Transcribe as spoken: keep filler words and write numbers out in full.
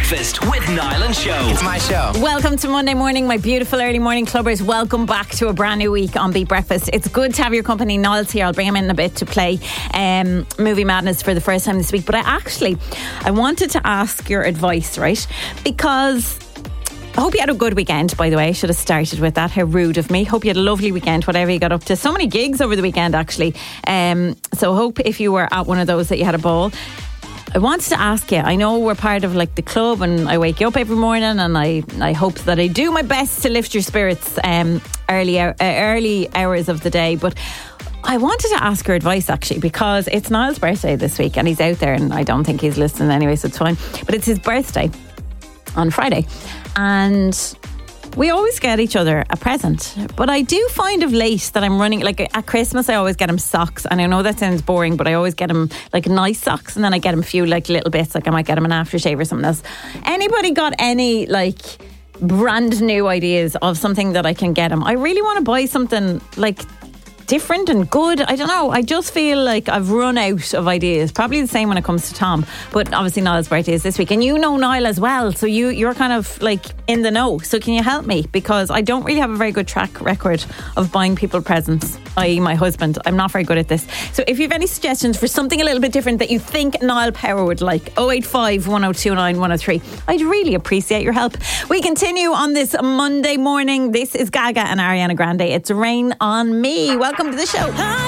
Breakfast with Niall and Show. It's my show. Welcome to Monday morning, my beautiful early morning clubbers. Welcome back to a brand new week on Beat Breakfast. It's good to have your company. Niall's here. I'll bring him in a bit to play um, Movie Madness for the first time this week. But I actually, I wanted to ask your advice, right? Because I hope you had a good weekend, by the way. I should have started with that. How rude of me. Hope you had a lovely weekend, whatever you got up to. So many gigs over the weekend, actually. Um, so hope if you were at one of those that you had a ball. I wanted to ask you, I know we're part of like the club and I wake you up every morning and I, I hope that I do my best to lift your spirits um, early, uh, early hours of the day. But I wanted to ask your advice actually, because it's Niall's birthday this week and he's out there and I don't think he's listening anyway, so it's fine. But it's his birthday on Friday and we always get each other a present, but I do find of late that I'm running, like at Christmas I always get him socks, and I know that sounds boring, but I always get him like nice socks, and then I get him a few like little bits, like I might get him an aftershave or something else. Anybody got any like brand new ideas of something that I can get him? I really want to buy something like different and good. I don't know, I just feel like I've run out of ideas. Probably the same when it comes to Tom, but obviously Niall's birthday is this week and you know Niall as well, so you, you're kind of like in the know, so can you help me? Because I don't really have a very good track record of buying people presents, that is my husband. I'm not very good at this. So if you have any suggestions for something a little bit different that you think Niall Power would like, oh eight five, one oh two nine, one oh three, I'd really appreciate your help. We continue on this Monday morning. This is Gaga and Ariana Grande. It's Rain on Me. Welcome to the show.